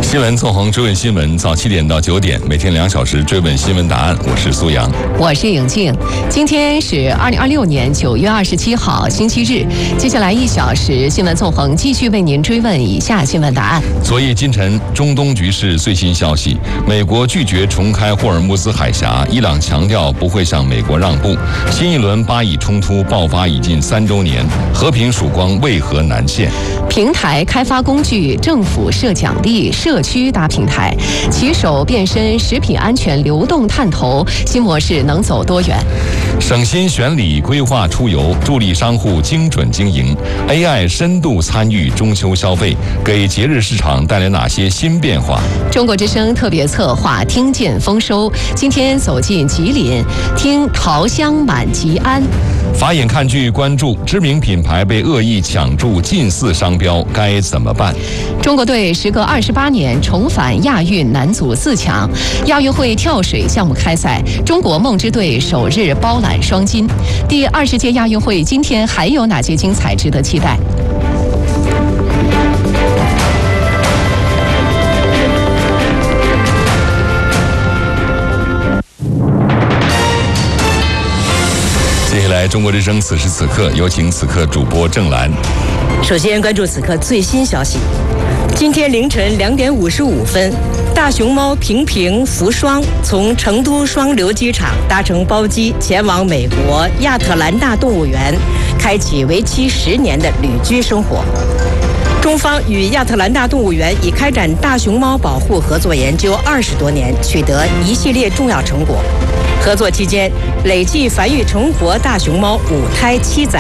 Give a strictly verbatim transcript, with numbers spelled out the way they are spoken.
新闻纵横追问新闻，早七点到九点，每天两小时追问新闻答案。我是苏阳， 我是颖静。今天是二零二六年九月二十七号，星期日。接下来一小时，新闻纵横继续为您追问以下新闻答案。 昨夜今晨，中东局势最新消息：美国拒绝重开霍尔木兹海峡，伊朗强调不会向美国让步。新一轮巴以冲突爆发已近三周年，和平曙光为何难现？ 平台开发工具，政府设奖励，社区搭平台，骑手变身食品安全流动探头，新模式能走多远？ 省心选里规划出游，助力商户精准经营。A I 深度参与中秋消费，给节日市场带来哪些新变化？ 中国之声特别策划听见丰收，今天走进吉林，听桃香满吉安。 法眼看剧关注知名品牌被恶意抢注近似商标，该怎么办？ 中国队时隔二十八年重返亚运男足四强，亚运会跳水项目开赛，中国梦之队首日包揽双金。第二十届亚运会今天还有哪些精彩值得期待？ 接下来，中国之声此时此刻有请此刻主播郑兰。 首先关注此刻最新消息。今天凌晨两点五十五分，大熊猫平平福双从成都双流机场搭乘包机前往美国亚特兰大动物园，开启为期十年的旅居生活。中方与亚特兰大动物园已开展大熊猫保护合作研究二十多年，取得一系列重要成果。合作期间，累计繁育成活大熊猫五胎七仔。